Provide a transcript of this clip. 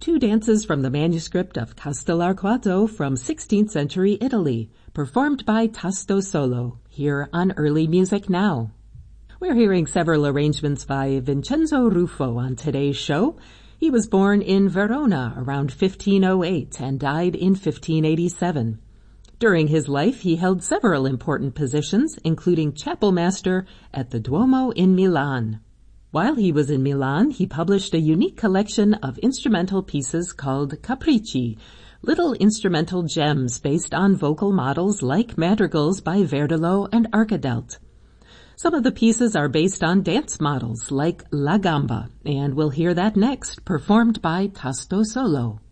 two dances from the manuscript of Castellarquato from 16th century Italy, performed by Tasto Solo, here on Early Music Now. We're hearing several arrangements by Vincenzo Ruffo on today's show. He was born in Verona around 1508 and died in 1587. During his life, he held several important positions, including chapel master at the Duomo in Milan. While he was in Milan, he published a unique collection of instrumental pieces called Capricci, little instrumental gems based on vocal models like madrigals by Verdolo and Arcadelt. Some of the pieces are based on dance models like La Gamba, and we'll hear that next, performed by Tasto Solo.